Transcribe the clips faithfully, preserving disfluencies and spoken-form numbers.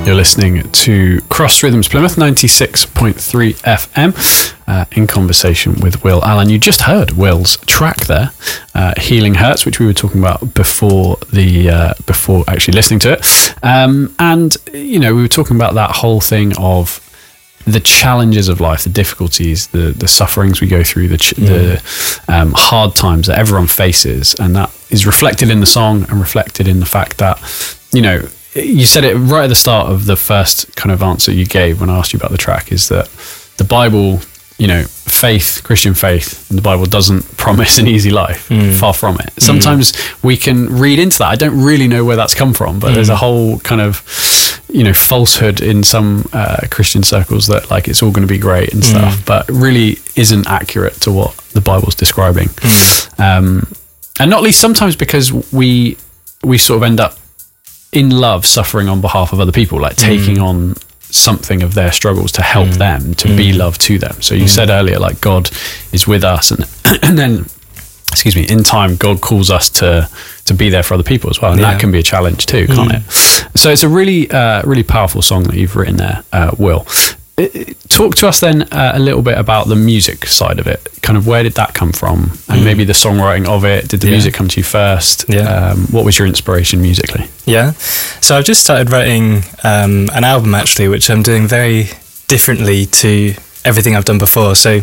You're listening to Cross Rhythms Plymouth ninety-six point three F M, uh, in conversation with Will Allen. You just heard Will's track there, uh, Healing Hurts, which we were talking about before the uh, before actually listening to it. Um, and, you know, we were talking about that whole thing of the challenges of life, the difficulties, the the sufferings we go through, the ch- mm. the um, hard times that everyone faces, and that is reflected in the song and reflected in the fact that, you know, you said it right at the start of the first kind of answer you gave when I asked you about the track, is that the Bible, you know, faith, Christian faith, the Bible doesn't promise an easy life. Mm. Far from it. Sometimes mm. we can read into that. I don't really know where that's come from, but mm. there's a whole kind of, you know, falsehood in some uh, Christian circles that like it's all going to be great and stuff, mm. but really isn't accurate to what the Bible's describing. Mm. Um, and not least sometimes because we we sort of end up in love suffering on behalf of other people, like taking mm. on something of their struggles to help mm. them, to mm. be love to them. So you mm. said earlier, like God is with us, and and then, excuse me, in time God calls us to to be there for other people as well, and yeah. that can be a challenge too, can't mm. it? So it's a really uh, really powerful song that you've written there, uh, Will. Talk to us then uh, a little bit about the music side of it. Kind of where did that come from, and mm. maybe the songwriting of it. Did the yeah. music come to you first? Yeah. Um, what was your inspiration musically? Yeah. So I've just started writing um, an album actually, which I'm doing very differently to everything I've done before. So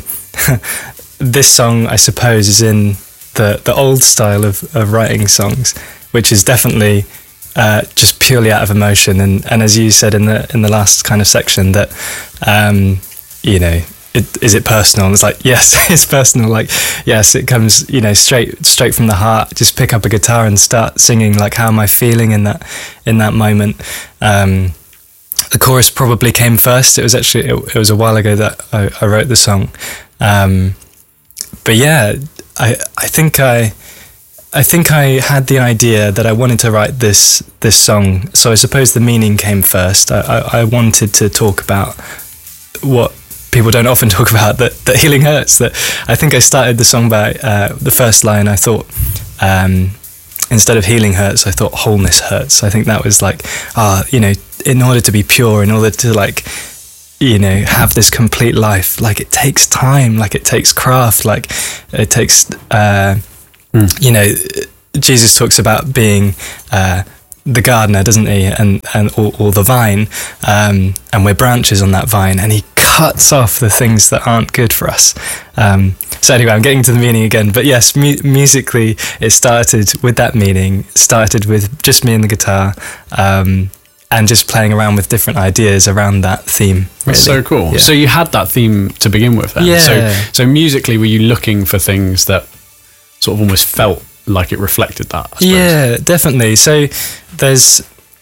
this song, I suppose, is in the the old style of, of writing songs, which is definitely Uh, just purely out of emotion, and, and as you said in the in the last kind of section, that um, you know, it, is it personal? And it's like, yes, it's personal. Like, yes, it comes, you know, straight straight from the heart. Just pick up a guitar and start singing. Like, how am I feeling in that in that moment? Um, the chorus probably came first. It was actually it, it was a while ago that I, I wrote the song, um, but yeah, I I think I. I think I had the idea that I wanted to write this this song, so I suppose the meaning came first. I, I, I wanted to talk about what people don't often talk about, that, that healing hurts. That I think I started the song by uh, the first line. I thought um, instead of healing hurts, I thought wholeness hurts. I think that was like, ah, you know, in order to be pure, in order to like, you know, have this complete life, like it takes time, like it takes craft, like it takes. Uh, You know, Jesus talks about being uh, the gardener, doesn't he? And and or, or the vine, um, and we're branches on that vine, and he cuts off the things that aren't good for us. Um, so anyway, I'm getting to the meaning again. But yes, mu- musically, it started with that meaning. Started with just me and the guitar, um, and just playing around with different ideas around that theme. Really. That's so cool. Yeah. So you had that theme to begin with, then. Yeah. So so musically, were you looking for things that sort of almost felt like it reflected that, I suppose? Yeah, definitely. So there's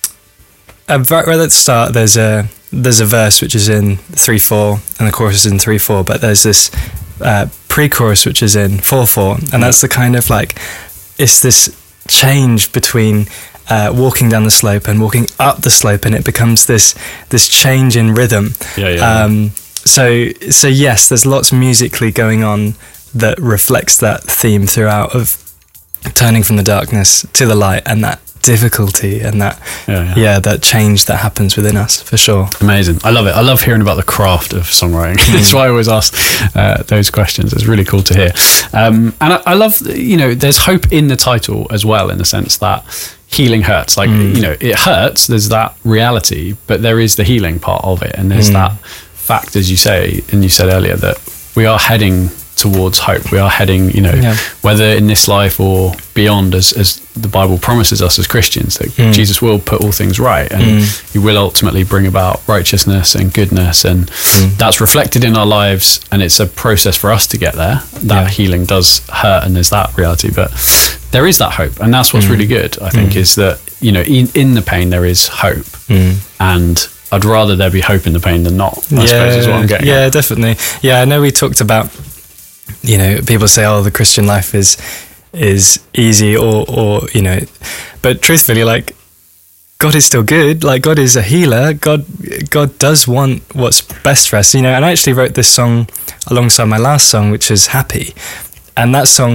a, right at the start there's a there's a verse which is in three four and the chorus is in three four, but there's this uh, pre-chorus which is in four four, and yeah. that's the kind of like, it's this change between uh, walking down the slope and walking up the slope, and it becomes this this change in rhythm. Yeah, yeah. Um, so so yes, there's lots musically going on that reflects that theme throughout, of turning from the darkness to the light, and that difficulty and that yeah, yeah. yeah that change that happens within us, for sure. Amazing. I love it. I love hearing about the craft of songwriting. Mm. That's why I always ask uh, those questions. It's really cool to hear. Um, and I, I love, you know, there's hope in the title as well, in the sense that healing hurts. Like, mm. you know, it hurts, there's that reality, but there is the healing part of it. And there's mm. that fact, as you say, and you said earlier, that we are heading towards hope. We are heading, you know, yeah. whether in this life or beyond, as as the Bible promises us as Christians, that mm. Jesus will put all things right, and mm. he will ultimately bring about righteousness and goodness, and mm. that's reflected in our lives, and it's a process for us to get there. That yeah. healing does hurt, and there's that reality, but there is that hope, and that's what's mm. really good, I think, mm. is that, you know, in, in the pain there is hope, mm. and I'd rather there be hope in the pain than not, I yeah, suppose is what I'm getting Yeah, at. definitely. Yeah, I know we talked about, you know, people say, oh, the Christian life is is easy, or, or you know, but truthfully, like, God is still good. Like, God is a healer. God God does want what's best for us, you know. And I actually wrote this song alongside my last song, which is Happy. And that song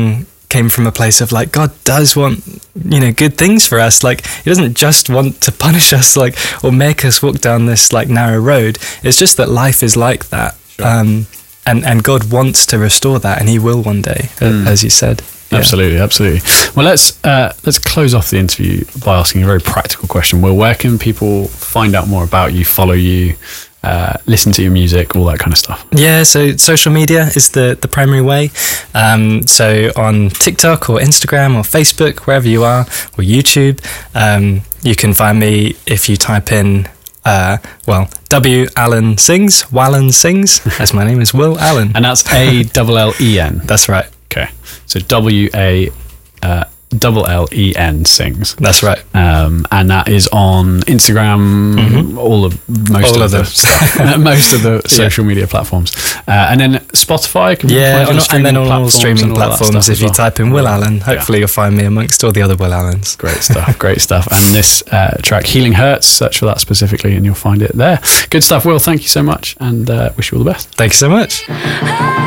came from a place of like, God does want, you know, good things for us. Like, he doesn't just want to punish us, like, or make us walk down this like narrow road. It's just that life is like that. Sure. Um, and, and God wants to restore that, and he will one day, mm. as you said. Yeah. Absolutely, absolutely. Well, let's uh, let's close off the interview by asking a very practical question. Well, where can people find out more about you, follow you, uh, listen to your music, all that kind of stuff? Yeah, so social media is the, the primary way. Um, so on TikTok or Instagram or Facebook, wherever you are, or YouTube, um, you can find me if you type in, uh, well, W Allen Sings, Wallen Sings, as my name is Will Allen. And that's A L L E N. That's right. Okay. So W A uh, double L E N Sings. That's right. Um, and that is on Instagram, mm-hmm. all of most all of, of the stuff, most of the social yeah. media platforms, uh, and then Spotify. Can yeah, on, and then on all streaming platforms. If you well. type in Will Allen, hopefully yeah. you'll find me amongst all the other Will Allens. Great stuff, great stuff. And this uh, track, Healing Hurts, search for that specifically, and you'll find it there. Good stuff, Will. Thank you so much, and uh, wish you all the best. Thank you so much.